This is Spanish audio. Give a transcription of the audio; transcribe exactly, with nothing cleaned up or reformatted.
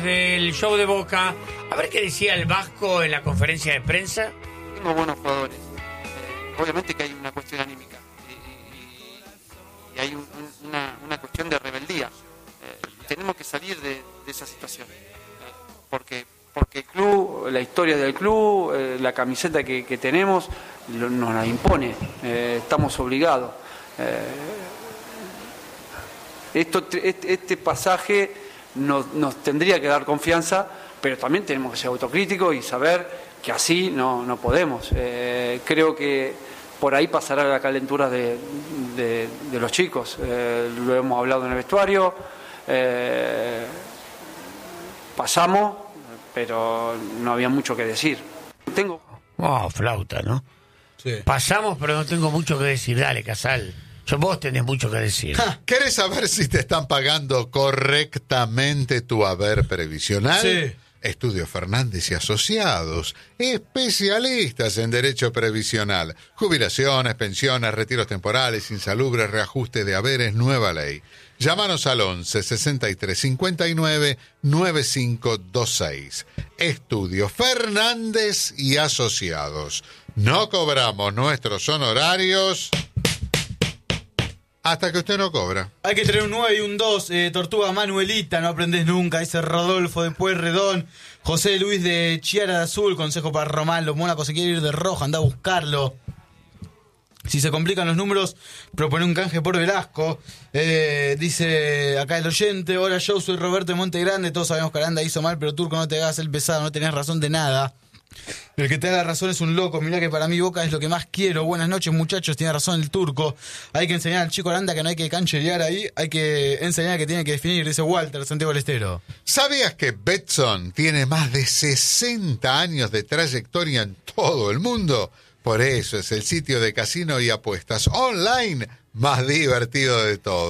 Del show de Boca, a ver qué decía el Vasco en la conferencia de prensa. Tenemos buenos jugadores. Eh, obviamente que hay una cuestión anímica y, y, y hay un, un, una, una cuestión de rebeldía. Eh, tenemos que salir de, de esa situación. Eh, porque, porque el club, la historia del club, eh, la camiseta que, que tenemos, lo, nos la impone. Eh, estamos obligados. Eh, esto, este, este pasaje nos, nos tendría que dar confianza, pero también tenemos que ser autocríticos y saber que así no, no podemos. Eh, creo que por ahí pasará la calentura de, de, de los chicos. Eh, lo hemos hablado en el vestuario. Eh, pasamos, pero no había mucho que decir. Tengo... Oh, flauta, ¿no? Sí. Pasamos, pero no tengo mucho que decir. Dale, Casal. Yo, vos tenés mucho que decir. Ja. ¿Querés saber si te están pagando correctamente tu haber previsional? Sí. Estudio Fernández y Asociados, especialistas en derecho previsional, jubilaciones, pensiones, retiros temporales, insalubres, reajuste de haberes, nueva ley. Llámanos al once sesenta y tres cincuenta y nueve noventa y cinco veintiséis. Estudio Fernández y Asociados. No cobramos nuestros honorarios hasta que usted no cobra. Hay que tener un nueve y un dos. Eh, Tortuga Manuelita, no aprendés nunca. Dice Rodolfo de Pueyrredón. José Luis de Chiara de Azul. Consejo para Román. Los Mónacos se quiere ir de rojo. Anda a buscarlo. Si se complican los números, propone un canje por Velasco. Eh, dice acá el oyente. Hola, yo soy Roberto de Montegrande. Todos sabemos que Aranda hizo mal, pero Turco, no te hagas el pesado. No tenés razón de nada. El que te da la razón es un loco. Mirá que para mí Boca es lo que más quiero. Buenas noches, muchachos. Tiene razón el Turco. Hay que enseñar al chico Aranda que no hay que cancherear ahí. Hay que enseñar que tiene que definir, dice Walter Santiago del Estero. ¿Sabías que Betson tiene más de sesenta años de trayectoria en todo el mundo? Por eso es el sitio de casino y apuestas online más divertido de todo.